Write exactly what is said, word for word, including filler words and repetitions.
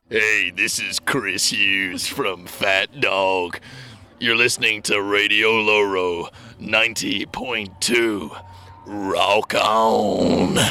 Hey, this is Chris Hughes from Fat Dog. You're listening to Radio Loro ninety point two. Rock on!